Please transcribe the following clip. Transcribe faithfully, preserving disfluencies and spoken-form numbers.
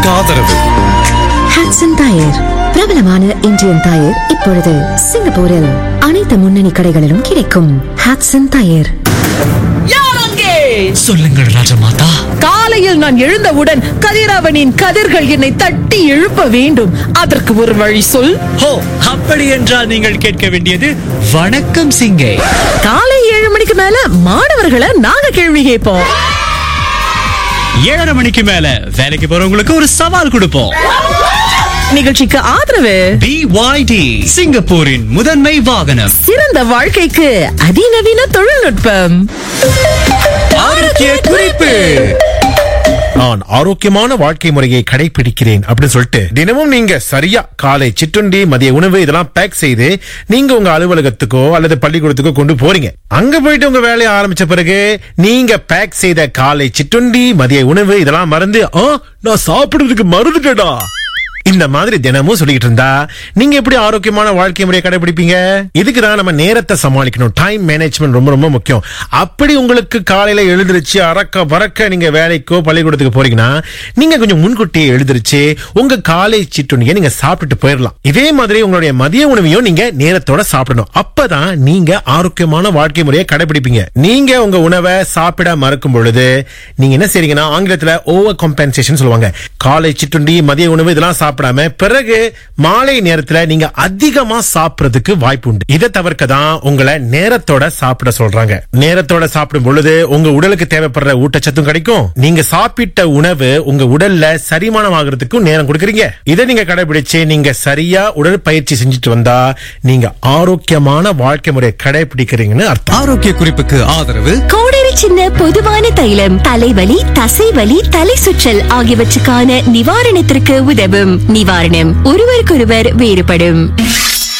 நிகழ்ச்சிக்கு ஆதரவு ஹட்சன் டயர், பிரபலமான இந்தியன் டயர் இப்பொழுது சிங்கப்பூரில் அனைத்து முன்னணி கடைகளிலும் கிடைக்கும். ஹட்சன் டயர். சொல்லுங்கள் ராஜமாதா. காலையில் நான் எழுந்தவுடன் கதிரவனின் கதிர்கள் என்னை தட்டி எழுப்ப வேண்டும். அதற்கு ஒரு வழி சொல். ஹோ, அப்படி என்றால் நீங்கள் கேட்க வேண்டியது வணக்கம் சிங்கே. காலை ஏழு மணிக்கு மேல மாணவர்களை நாங்க கேள்வி கேட்போம். ஏழரை மணிக்கு மேல வேலைக்கு போறவங்களுக்கு ஒரு சவால் கொடுப்போம். நிகழ்ச்சிக்கு ஆதரவு பி ஒய் டி, சிங்கப்பூரின் முதன்மை வாகனம். சிறந்த வாழ்க்கைக்கு அதிநவீன தொழில்நுட்பம். ஆரோக்கிய குறிப்பு. நான் ஆரோக்கியமான வாழ்க்கை முறையை கடைபிடிக்கிறேன் அப்படின்னு சொல்லிட்டு தினமும் நீங்க சரியா காலை சிற்றுண்டி, மதிய உணவு இதெல்லாம் பேக் செய்து நீங்க உங்க அலுவலகத்துக்கோ அல்லது பள்ளிக்கூடத்துக்கோ கொண்டு போறீங்க. அங்க போயிட்டு உங்க வேலையை ஆரம்பிச்ச பிறகு நீங்க பேக் செய்த காலை சிற்றுண்டி, மதிய உணவு இதெல்லாம் மறந்து ஆ நான் சாப்பிடுறதுக்கு மறந்துட்டேடா இந்த மாதிரி தினமும் சொல்லிட்டு இருந்தா நீங்க எப்படி ஆரோக்கியமான வாழ்க்கை முறையை கடைபிடிப்பீங்க? இதுக்குதான் நம்ம நேரத்தை சமாளிக்கணும். டைம் மேனேஜ்மெண்ட் ரொம்ப ரொம்ப முக்கியம். அப்படி உங்களுக்கு காலையில எழுந்திருச்சு அரக்க பறக்க நீங்க வேலைக்கோ பள்ளிக்கூடத்துக்கு போறீங்கன்னா நீங்க கொஞ்சம் முன்கூட்டியே எழுந்திருச்சு உங்க காலை சிற்றுண்டியை நீங்க சாப்பிட்டுட்டு போயிடலாம். இதே மாதிரி உங்களுடைய மதிய உணவையும் நீங்க நேரத்தோட சாப்பிடணும். அப்பதான் நீங்க ஆரோக்கியமான வாழ்க்கை முறையை கடைபிடிப்பீங்க. நீங்க உங்க உணவை சாப்பிட மறக்கும் பொழுது நீங்க என்ன செய்றீங்கன்னா ஆங்கிலத்துல ஓவர் காம்பன்சேஷன் சொல்லுவாங்க. காலை சிற்றுண்டி, மதிய உணவு இதெல்லாம் சாப்பிடாம பிறகு மாலை நேரத்துல நீங்க அதிகமா சாப்பிடுறதுக்கு வாய்ப்பு உண்டு. இதை தவிர்க்க தான் உங்களை நேரத்தோட சாப்பிட சொல்றாங்க. நேரத்தோட சாப்பிடும் பொழுது உங்க உடலுக்கு தேவைப்படுற ஊட்டச்சத்தும் கிடைக்கும். நீங்க சாப்பிட்ட உணவு உங்க உடல்ல செரிமானம் ஆகிறதுக்கும் நேரம் கொடுக்கறீங்க. இதை நீங்க கடைபிடிச்சு நீங்க சரியா உடற்பயிற்சி செஞ்சுட்டு வந்தா நீங்க ஆரோக்கியமான வாழ்க்கை முறையை கடைபிடிக்கிறீங்கன்னு அர்த்தம். ஆரோக்கிய குறிப்புக்கு ஆதரவு கோடரி சின்ன பொதுவான தைலம், தலைவலி, தசைவலி, தலை சுற்றல் ஆகியவற்றுக்கான நிவாரணத்திற்கு உதவும். நிவாரணம் ஒருவருக்கொருவர் வேறுபடும்.